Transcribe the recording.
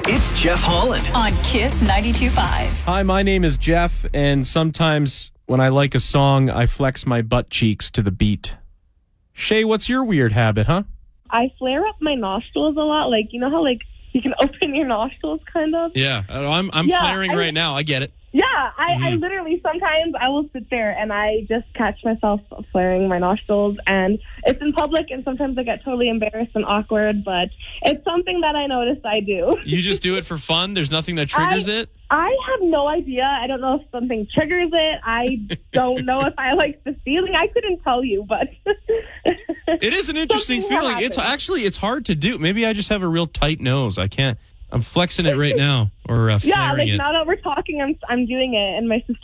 It's Jeff Holland. On Kiss 92.5. Hi, my name is Jeff, and sometimes when I like a song, I flex my butt cheeks to the beat. Shay, what's your weird habit, huh? I flare up my nostrils a lot. Like, you know how, like, you can open your nostrils, kind of? Yeah, I'm flaring right now. I get it. Yeah, I literally, sometimes I will sit there and I just catch myself flaring my nostrils, and it's in public, and sometimes I get totally embarrassed and awkward, but it's something that I notice I do. You just do it for fun? There's nothing that triggers it? I have no idea. I don't know if something triggers it. I don't know if I like the feeling. I couldn't tell you, but... It is an interesting feeling. It's hard to do. Maybe I just have a real tight nose. I can't. I'm flexing it right now, or flaring it. Now that we're talking, I'm doing it, and my sister